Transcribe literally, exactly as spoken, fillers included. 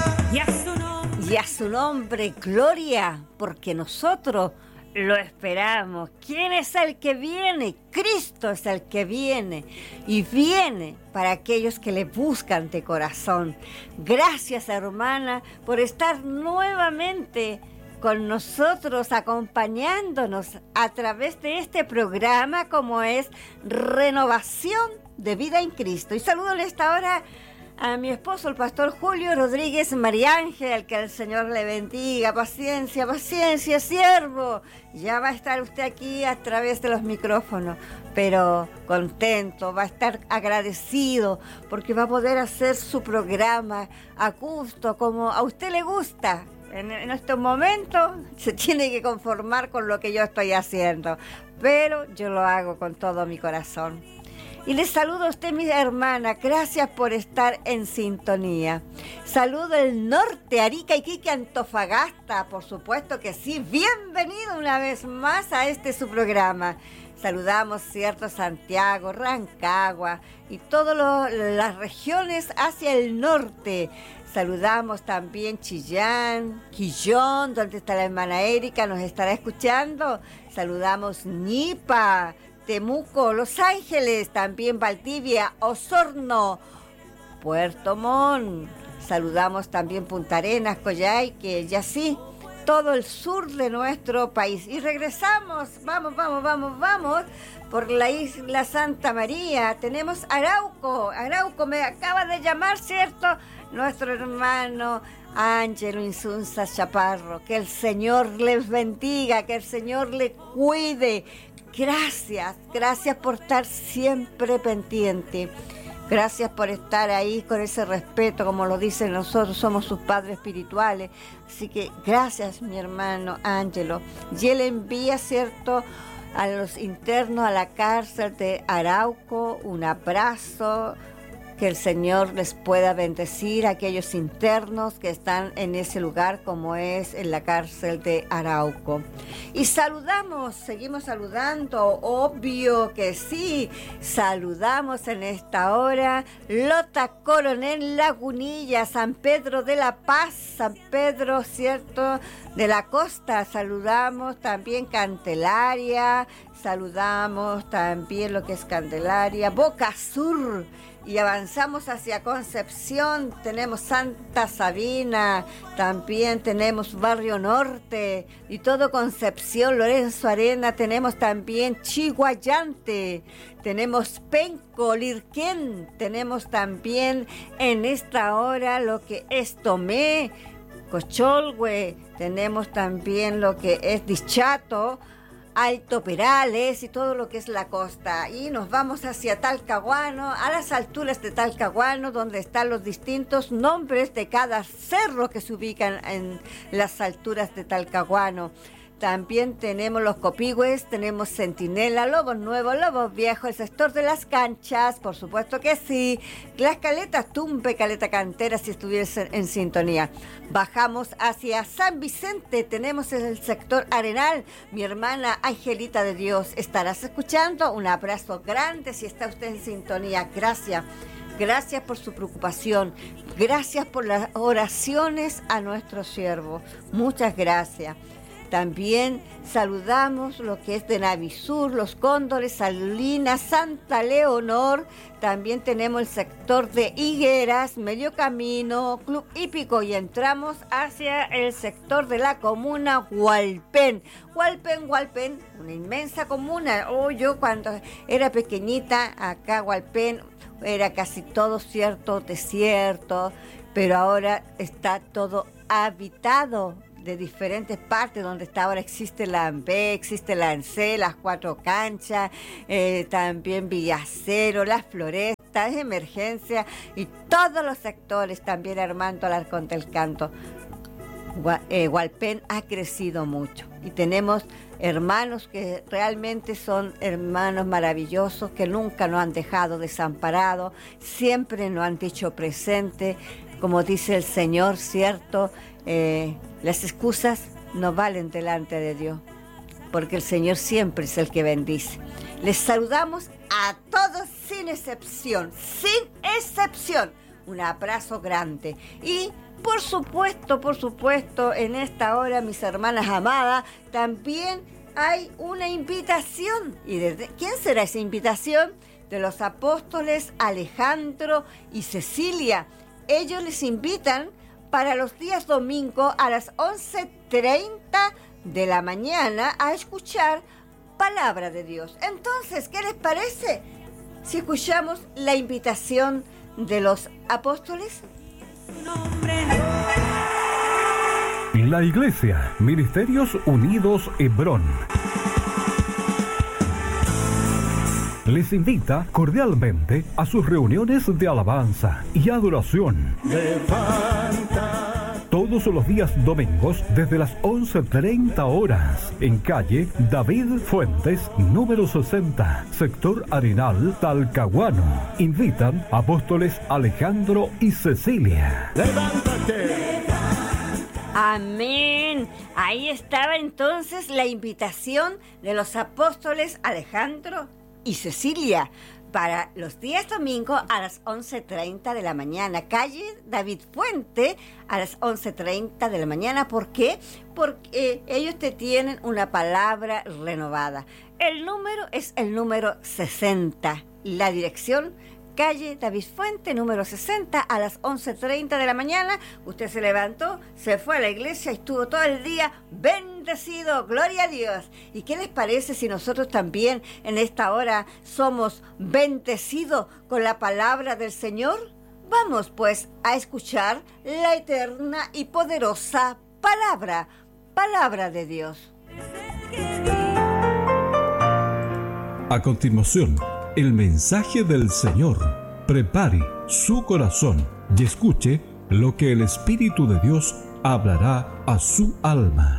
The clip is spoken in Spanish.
Y a su nombre, y a su nombre, gloria, porque nosotros lo esperamos. ¿Quién es el que viene? Cristo es el que viene, y viene para aquellos que le buscan de corazón. Gracias, hermana, por estar nuevamente con nosotros, acompañándonos a través de este programa como es Renovación de Vida en Cristo. Y saludo en esta hora a mi esposo, el pastor Julio Rodríguez María Ángel, que el Señor le bendiga. Paciencia, paciencia, siervo. Ya va a estar usted aquí a través de los micrófonos, pero contento, va a estar agradecido porque va a poder hacer su programa a gusto, como a usted le gusta. En, en estos momentos se tiene que conformar con lo que yo estoy haciendo, pero yo lo hago con todo mi corazón. Y les saludo a usted, mi hermana. Gracias por estar en sintonía. Saludo el norte, Arica, Iquique, Antofagasta. Por supuesto que sí. Bienvenido una vez más a este su programa. Saludamos, cierto, Santiago, Rancagua y todas las regiones hacia el norte. Saludamos también Chillán, Quillón, donde está la hermana Erika, nos estará escuchando. Saludamos Nipa, Temuco, Los Ángeles, también Valdivia, Osorno, Puerto Montt. Saludamos también Punta Arenas, Coyhaique, Yací, todo el sur de nuestro país. Y regresamos, vamos, vamos, vamos, vamos, por la isla Santa María. Tenemos Arauco, Arauco me acaba de llamar, ¿cierto?, nuestro hermano Ángelo Insunza Chaparro. Que el Señor les bendiga, que el Señor le cuide. Gracias, gracias por estar siempre pendiente. Gracias por estar ahí con ese respeto, como lo dicen nosotros, somos sus padres espirituales. Así que gracias, mi hermano Ángelo. Y él envía, ¿cierto?, a los internos a la cárcel de Arauco un abrazo. Que el Señor les pueda bendecir a aquellos internos que están en ese lugar, como es en la cárcel de Arauco. Y saludamos, seguimos saludando, obvio que sí, saludamos en esta hora Lota Coronel Lagunilla, San Pedro de la Paz, San Pedro, ¿cierto?, de la Costa. Saludamos también Candelaria, saludamos también lo que es Candelaria, Boca Sur. Y avanzamos hacia Concepción, tenemos Santa Sabina, también tenemos Barrio Norte, y todo Concepción, Lorenzo Arena, tenemos también Chiguayante, tenemos Penco, Lirquén, tenemos también en esta hora lo que es Tomé, Cocholhue, tenemos también lo que es Dichato, Alto Perales y todo lo que es la costa. Y nos vamos hacia Talcahuano, a las alturas de Talcahuano, donde están los distintos nombres de cada cerro que se ubican en las alturas de Talcahuano. También tenemos los Copihue, tenemos Centinela, Lobos Nuevos, Lobos Viejos, el sector de las Canchas, por supuesto que sí, las Caletas Tumpe, Caleta Cantera, si estuviesen en sintonía. Bajamos hacia San Vicente, tenemos el sector Arenal, mi hermana Angelita de Dios, estarás escuchando, un abrazo grande si está usted en sintonía, gracias. Gracias por su preocupación, gracias por las oraciones a nuestro siervo, muchas gracias. También saludamos lo que es de Navisur, Los Cóndores, Salinas, Santa Leonor. También tenemos el sector de Higueras, Medio Camino, Club Hípico, y entramos hacia el sector de la comuna Hualpén. Hualpén, Hualpén, una inmensa comuna. Oh, yo cuando era pequeñita, acá Hualpén era casi todo cierto, desierto, pero ahora está todo habitado de diferentes partes, donde está ahora existe la A M B, existe la ANSE, las Cuatro Canchas, eh, también Villacero, Las Florestas, Emergencia y todos los sectores, también Armando Alarcón del Canto. Eh, Hualpén ha crecido mucho y tenemos hermanos que realmente son hermanos maravillosos, que nunca nos han dejado desamparados, siempre nos han dicho presente, como dice el Señor, ¿cierto? Eh, las excusas no valen delante de Dios, porque el Señor siempre es el que bendice. Les saludamos a todos sin excepción, sin excepción. Un abrazo grande. Y Por supuesto, por supuesto, en esta hora, mis hermanas amadas, también hay una invitación. ¿Y de quién será esa invitación? De los apóstoles Alejandro y Cecilia. Ellos les invitan para los días domingo a las once treinta de la mañana a escuchar palabra de Dios. Entonces, ¿qué les parece si escuchamos la invitación de los apóstoles? La Iglesia Ministerios Unidos Hebrón les invita cordialmente a sus reuniones de alabanza y adoración. Levanta. Todos los días domingos desde las once treinta horas en calle David Fuentes, número sesenta, sector Arenal, Talcahuano. Invitan apóstoles Alejandro y Cecilia. ¡Levántate! Amén. Ahí estaba entonces la invitación de los apóstoles Alejandro y Cecilia para los días domingo a las once treinta de la mañana. Calle David Fuente a las once treinta de la mañana. ¿Por qué? Porque ellos te tienen una palabra renovada. El número es el número sesenta. La dirección, calle David Fuente, número sesenta, a las once treinta de la mañana. Usted se levantó, se fue a la iglesia y estuvo todo el día bendecido. Gloria a Dios. ¿Y qué les parece si nosotros también en esta hora somos bendecidos con la palabra del Señor? Vamos pues a escuchar la eterna y poderosa palabra, palabra de Dios. A continuación, el mensaje del Señor. Prepare su corazón y escuche lo que el Espíritu de Dios hablará a su alma.